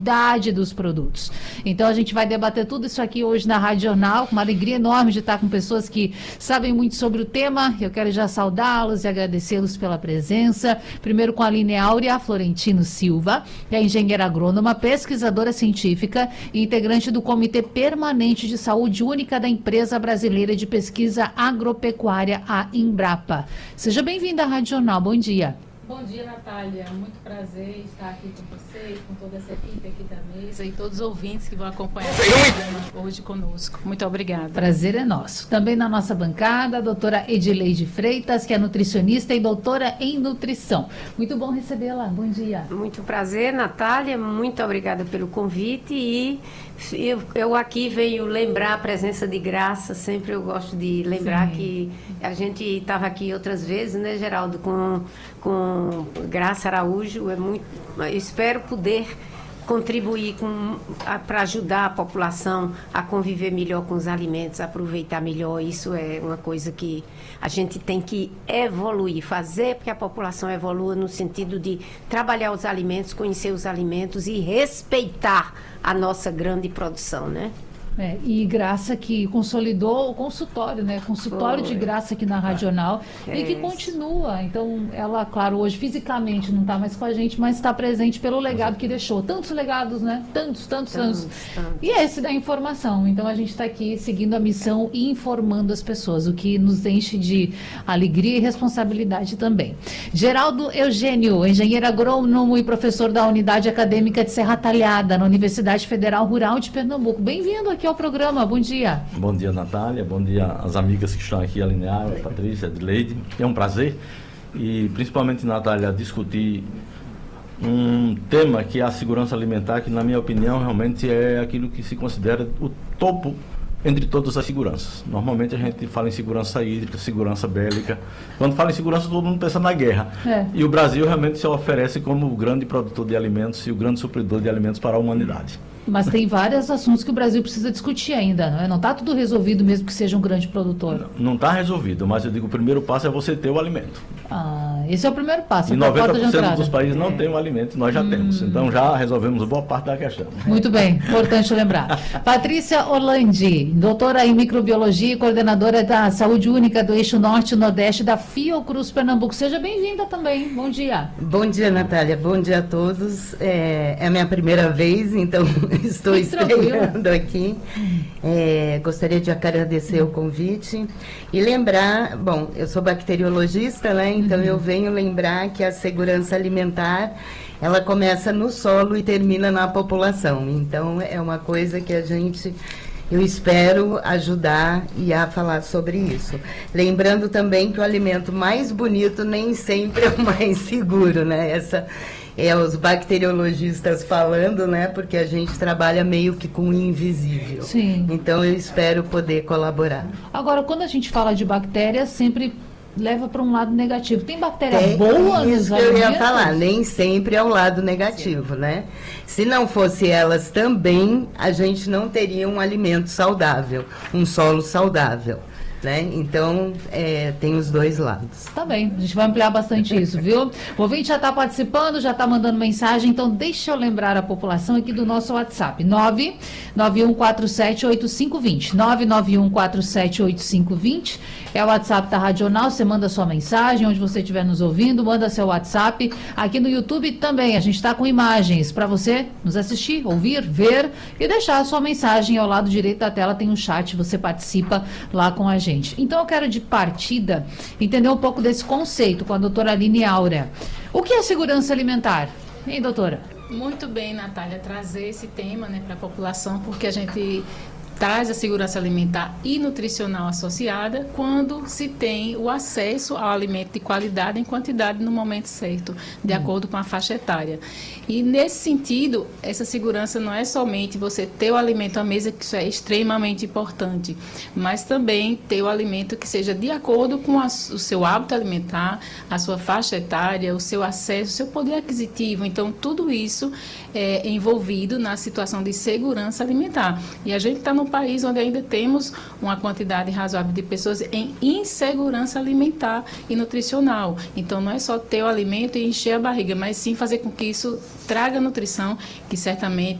dos produtos. Então a gente vai debater tudo isso aqui hoje na Rádio Jornal, com uma alegria enorme de estar com pessoas que sabem muito sobre o tema. Eu quero já saudá-los e agradecê-los pela presença. Primeiro com a Aline Áurea Florentino Silva, que é engenheira agrônoma, pesquisadora científica e integrante do Comitê Permanente de Saúde Única da Empresa Brasileira de Pesquisa Agropecuária, a Embrapa. Seja bem-vinda à Rádio Jornal. Bom dia. Bom dia, Natália. Muito prazer estar aqui com vocês, com toda essa equipe aqui da mesa e todos os ouvintes que vão acompanhar o programa hoje conosco. Muito obrigada. Prazer é nosso. Também na nossa bancada, a doutora Edileide Freitas, que é nutricionista e doutora em nutrição. Muito bom recebê-la. Bom dia. Muito prazer, Natália. Muito obrigada pelo convite e eu aqui venho lembrar a presença de Graça. Sempre eu gosto de lembrar que a gente estava aqui outras vezes, né, Geraldo, com Graça Araújo. Eu espero poder contribuir para ajudar a população a conviver melhor com os alimentos, a aproveitar melhor. Isso é uma coisa que a gente tem que evoluir, fazer porque a população evolua no sentido de trabalhar os alimentos, conhecer os alimentos e respeitar a nossa grande produção, né? E Graça que consolidou o consultório, né? Consultório de Graça aqui na Radional e que continua. Então, ela, claro, hoje fisicamente não está mais com a gente, mas está presente pelo legado que deixou. Tantos legados, né? Tantos. E esse da informação. Então, a gente está aqui seguindo a missão e informando as pessoas, o que nos enche de alegria e responsabilidade também. Geraldo Eugênio, engenheiro agrônomo e professor da Unidade Acadêmica de Serra Talhada, na Universidade Federal Rural de Pernambuco. Bem-vindo aqui ao programa, bom dia. Bom dia, Natália, bom dia às amigas que estão aqui, a Linear, a Patrícia, a Edileide. É um prazer e principalmente, Natália, discutir um tema que é a segurança alimentar, que na minha opinião realmente é aquilo que se considera o topo entre todas as seguranças. Normalmente a gente fala em segurança hídrica, segurança bélica. Quando fala em segurança, todo mundo pensa na guerra. E o Brasil realmente se oferece como o grande produtor de alimentos e o grande supridor de alimentos para a humanidade. Mas tem vários assuntos que o Brasil precisa discutir ainda, não é? Não está tudo resolvido mesmo que seja um grande produtor. Não está resolvido, mas eu digo, o primeiro passo é você ter o alimento. Esse é o primeiro passo. E 90% dos países não tem o alimento, nós já temos. Então já resolvemos boa parte da questão. Muito bem, importante lembrar. Patrícia Orlandi, doutora em microbiologia e coordenadora da Saúde Única do Eixo Norte e Nordeste da Fiocruz Pernambuco. Seja bem-vinda também. Bom dia. Bom dia, Natália. Bom dia a todos. É a minha primeira vez, então estou estreando aqui. Gostaria de agradecer o convite e lembrar, bom, eu sou bacteriologista, né? Então eu venho lembrar que a segurança alimentar, ela começa no solo e termina na população. Então é uma coisa que eu espero ajudar e a falar sobre isso. Lembrando também que o alimento mais bonito nem sempre é o mais seguro, né? Essa é os bacteriologistas falando, né? Porque a gente trabalha meio que com o invisível. Sim. Então eu espero poder colaborar. Agora, quando a gente fala de bactérias, sempre leva para um lado negativo. Tem bactéria boa nos alimentos? Eu ia falar, nem sempre é o lado negativo, né? Se não fosse elas também, a gente não teria um alimento saudável, um solo saudável, né? Então, tem os dois lados. Tá bem, a gente vai ampliar bastante isso, viu? O ouvinte já está participando, já está mandando mensagem, então deixa eu lembrar a população aqui do nosso WhatsApp, 991478520, 991478520, é o WhatsApp da Radional, você manda sua mensagem, onde você estiver nos ouvindo, manda seu WhatsApp, aqui no YouTube também, a gente está com imagens para você nos assistir, ouvir, ver e deixar a sua mensagem ao lado direito da tela, tem um chat, você participa lá com a gente. Então eu quero de partida entender um pouco desse conceito com a doutora Aline Áurea. O que é segurança alimentar? Hein, doutora? Muito bem, Natália, trazer esse tema, né, para a população, porque a gente traz a segurança alimentar e nutricional associada quando se tem o acesso ao alimento de qualidade em quantidade no momento certo, de acordo com a faixa etária. E nesse sentido, essa segurança não é somente você ter o alimento à mesa, que isso é extremamente importante, mas também ter o alimento que seja de acordo com o seu hábito alimentar, a sua faixa etária, o seu acesso, o seu poder aquisitivo. Então, tudo isso é envolvido na situação de segurança alimentar. E a gente está num país onde ainda temos uma quantidade razoável de pessoas em insegurança alimentar e nutricional. Então, não é só ter o alimento e encher a barriga, mas sim fazer com que isso traga nutrição, que certamente